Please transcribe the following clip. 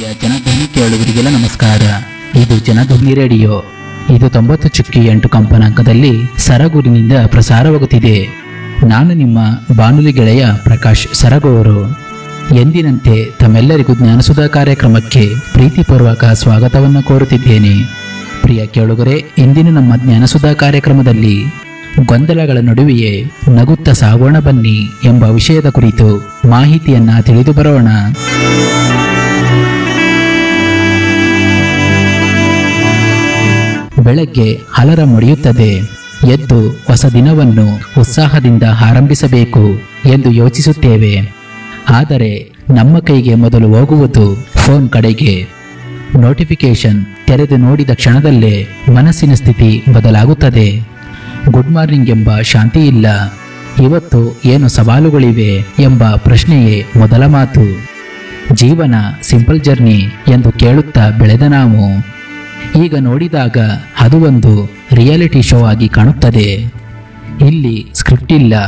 ಪ್ರಿಯ ಜನಧ್ವನಿ ಕೇಳುಗರಿಗೆಲ್ಲ ನಮಸ್ಕಾರ. ಇದು ಜನಧ್ವನಿ ರೇಡಿಯೋ. ಇದು 90.8 ಕಂಪನಾಂಕದಲ್ಲಿ ಸರಗೂರಿನಿಂದ ಪ್ರಸಾರವಾಗುತ್ತಿದೆ. ನಾನು ನಿಮ್ಮ ಬಾನುಲಿ ಗೆಳೆಯ ಪ್ರಕಾಶ್ ಸರಗೂರು. ಎಂದಿನಂತೆ ತಮ್ಮೆಲ್ಲರಿಗೂ ಜ್ಞಾನಸುಧಾ ಕಾರ್ಯಕ್ರಮಕ್ಕೆ ಪ್ರೀತಿಪೂರ್ವಕ ಸ್ವಾಗತವನ್ನು ಕೋರುತ್ತಿದ್ದೇನೆ. ಪ್ರಿಯ ಕೇಳುಗರೆ, ಇಂದಿನ ನಮ್ಮ ಜ್ಞಾನಸುಧಾ ಕಾರ್ಯಕ್ರಮದಲ್ಲಿ ಗೊಂದಲಗಳ ನಡುವೆಯೇ ನಗುತ್ತಾ ಸಾಗೋಣ ಬನ್ನಿ ಎಂಬ ವಿಷಯದ ಕುರಿತು ಮಾಹಿತಿಯನ್ನ ತಿಳಿದು ಬರೋಣ. ಬೆಳಗ್ಗೆ ಅಲಾರಾಂ ಹೊಡೆಯುತ್ತದೆ. ಎದ್ದು ಹೊಸ ದಿನವನ್ನು ಉತ್ಸಾಹದಿಂದ ಆರಂಭಿಸಬೇಕು ಎಂದು ಯೋಚಿಸುತ್ತೇವೆ. ಆದರೆ ನಮ್ಮ ಕೈಗೆ ಮೊದಲು ಹೋಗುವುದು ಫೋನ್ ಕಡೆಗೆ. ನೋಟಿಫಿಕೇಶನ್ ತೆರೆದು ನೋಡಿದ ಕ್ಷಣದಲ್ಲೇ ಮನಸ್ಸಿನ ಸ್ಥಿತಿ ಬದಲಾಗುತ್ತದೆ. ಗುಡ್ ಮಾರ್ನಿಂಗ್ ಎಂಬ ಶಾಂತಿ ಇಲ್ಲ. ಇವತ್ತು ಏನು ಸವಾಲುಗಳಿವೆ ಎಂಬ ಪ್ರಶ್ನೆಯೇ ಮೊದಲ ಮಾತು. ಜೀವನ ಸಿಂಪಲ್ ಜರ್ನಿ ಎಂದು ಕೇಳುತ್ತಾ ಬೆಳೆದ ನಾವು ಈಗ ನೋಡಿದಾಗ ಅದು ಒಂದು ರಿಯಾಲಿಟಿ ಶೋ ಆಗಿ ಕಾಣುತ್ತದೆ. ಇಲ್ಲಿ ಸ್ಕ್ರಿಪ್ಟ್ ಇಲ್ಲ,